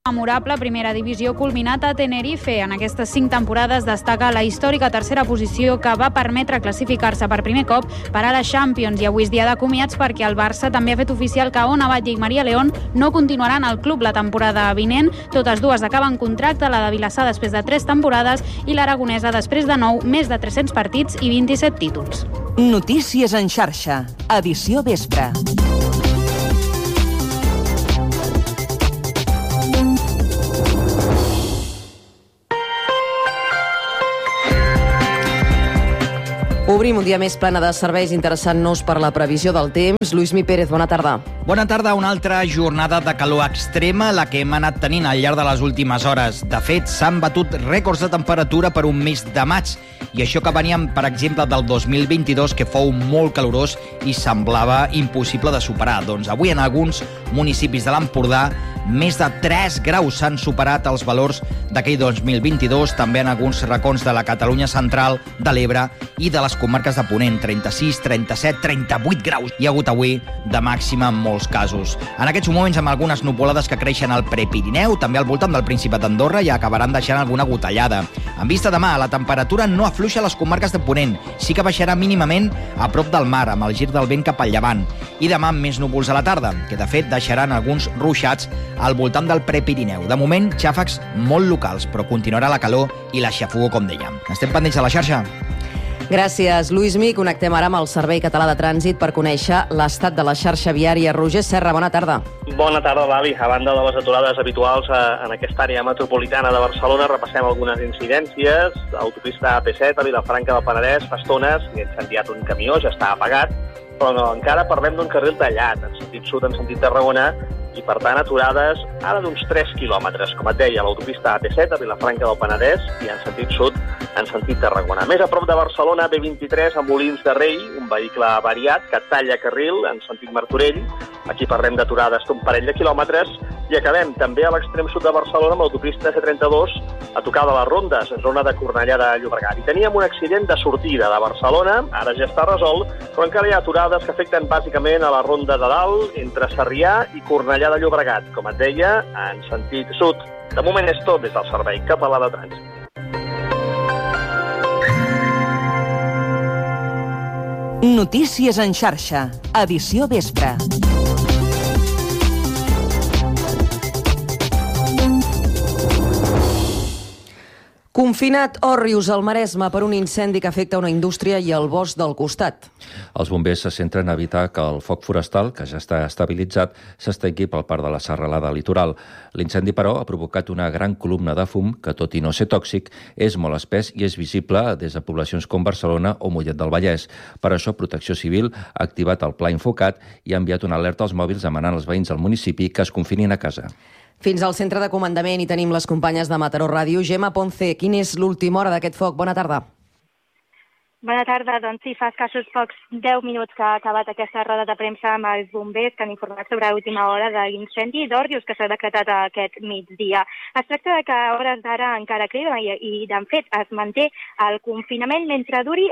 memorable primera divisió culminat a Tenerife. En aquestes 5 temporades destaca la històrica tercera posició que va permetre classificar-se per primer cop per a la Champions, i avui és dia de comiats perquè el Barça també ha fet oficial que Ona Batlle i Maria León no continuaran al club la temporada vinent. Totes dues acaben contracte, la de Vilassar després de 3 temporades i l'aragonesa després de 9, més de 300 partits i 27 títols. Notícies en xarxa, edició vespre. Obrim un dia més plena de serveis, interessant-nos per la previsió del temps. Lluís Pérez, bona tarda. Bona tarda. Una altra jornada de calor extrema, la que hem anat tenint al llarg de les últimes hores. De fet, s'han batut rècords de temperatura per un mes de maig. I això que veníem, per exemple, del 2022, que fou molt calorós i semblava impossible de superar. Doncs avui en alguns municipis de l'Empordà més de 3 graus s'han superat els valors d'aquell 2022, també en alguns racons de la Catalunya central, de l'Ebre i de les comarques de Ponent, 36, 37, 38 graus. Hi ha hagut avui de màxima en molts casos. En aquests moments amb algunes nuvolades que creixen al Prepirineu, també al voltant del Principat d'Andorra, i acabaran deixant alguna gotellada. En vista demà, la temperatura no afluixa a les comarques de Ponent, sí que baixarà mínimament a prop del mar, amb el gir del vent cap al llevant. I demà més núvols a la tarda, que de fet deixaran alguns ruixats al voltant del Prepirineu. De moment, xàfecs molt locals, però continuarà la calor i la xafogor, com dèiem. Estem pendents de la xarxa. Gràcies, Lluís. Connectem ara amb el Servei Català de Trànsit per conèixer l'estat de la xarxa viària. Roger Serra, bona tarda. Bona tarda, Lali. A banda de les aturades habituals en aquesta àrea metropolitana de Barcelona, repassem algunes incidències. Autopista AP7 a Vilafranca del Penedès, fa estones, i ha incendiat un camió, ja està apagat, però no, encara parlem d'un carril tallat, en sentit sud, en sentit Tarragona, i per tant aturades ara d'uns 3 quilòmetres, com et deia, l'autopista AP7 a Vilafranca del Penedès i en sentit sud, en sentit Tarragona. Més a prop de Barcelona, B23 a Molins de Rei, un vehicle variat que talla carril en sentit Martorell. Aquí parlem d'aturades d'un parell de quilòmetres i acabem també a l'extrem sud de Barcelona amb l'autopista C32 a tocar de les Rondes, en zona de Cornellà de Llobregat. I teníem un accident de sortida de Barcelona, ara ja està resolt, però encara hi ha aturades que afecten bàsicament a la Ronda de Dalt, entre Sarrià i Cornellà de Llobregat, com et deia, en sentit sud. De moment és tot des del Servei Català de Trànsit. Notícies en xarxa, edició vespre. Confinat Òrrius al Maresme per un incendi que afecta una indústria i el bosc del costat. Els bombers se centren a evitar que el foc forestal, que ja està estabilitzat, s'estengui pel parc de la serralada litoral. L'incendi, però, ha provocat una gran columna de fum que, tot i no ser tòxic, és molt espès i és visible des de poblacions com Barcelona o Mollet del Vallès. Per això, Protecció Civil ha activat el Pla Infocat i ha enviat una alerta als mòbils demanant als veïns del municipi que es confinin a casa. Fins al centre de comandament hi tenim les companyes de Mataró Ràdio. Gemma Ponce, quina és l'última hora d'aquest foc? Bona tarda. Bona tarda. Doncs sí, fa escassos pocs 10 minuts que ha acabat aquesta roda de premsa amb els bombers que han informat sobre l'última hora de l'incendi d'Òrrius que s'ha decretat aquest migdia. Es tracta de que a hores d'ara encara crida i de fet, es manté el confinament mentre duri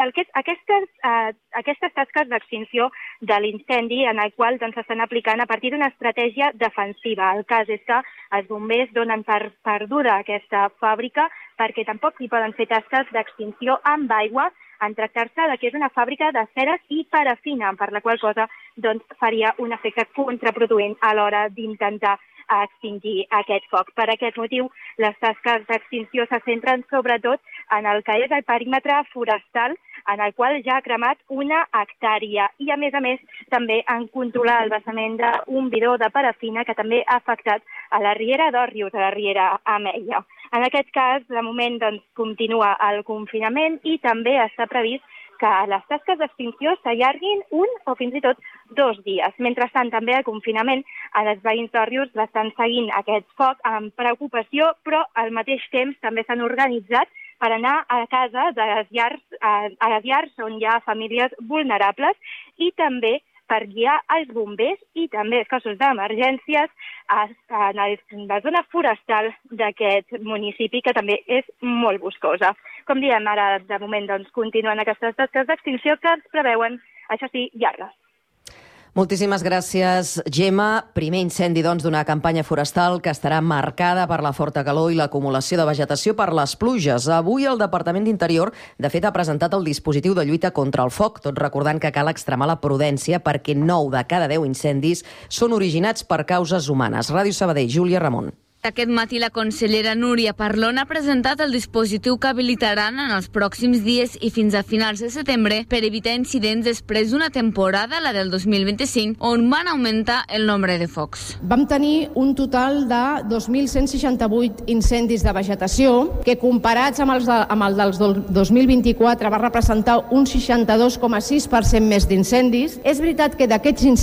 aquestes tasques d'extinció de l'incendi en el qual s'estan aplicant a partir d'una estratègia defensiva. El cas és que els bombers donen per perduda aquesta fàbrica perquè tampoc hi poden fer tasques d'extinció amb aigua en tractar-se que és una fàbrica de ceres i parafina, per la qual cosa faria un efecte contraproduent a l'hora d'intentar extingir aquest foc. Per aquest motiu, les tasques d'extinció se centren sobretot en el que és el perímetre forestal, en el qual ja ha cremat 1 hectàrea i, a més, també en controlar el vessament d'un bidó de parafina que també ha afectat a la riera d'Òrrius, a la riera Ameia. En aquest cas, de moment, continua el confinament i també està previst que les tasques d'extinció s'allarguin 1 o fins i tot 2 dies. Mentrestant, també el confinament, els veïns d'Òrrius estan seguint aquest foc amb preocupació, però al mateix temps també s'han organitzat per anar a casa de les llars on hi ha famílies vulnerables i també per guiar els bombers i també els cossos d'emergències en la zona forestal d'aquest municipi, que també és molt boscosa. Com diem, ara de moment continuen aquestes tasques d'extinció que es preveuen, això sí, llargues. Moltíssimes gràcies, Gemma. Primer incendi, doncs, d'una campanya forestal que estarà marcada per la forta calor i l'acumulació de vegetació per les pluges. Avui el Departament d'Interior, de fet, ha presentat el dispositiu de lluita contra el foc, tot recordant que cal extremar la prudència perquè 9 de cada 10 incendis són originats per causes humanes. Ràdio Sabadell, Júlia Ramon. Aquest matí la consellera Núria Parlon ha presentat el dispositiu que habilitaran en els pròxims dies i fins a finals de setembre per evitar incidents després d'una temporada, la del 2025, on van augmentar el nombre de focs. Vam tenir un total de 2.168 incendis de vegetació, que comparats amb el del 2024 va representar un 62,6% més d'incendis. És veritat que d'aquests incendis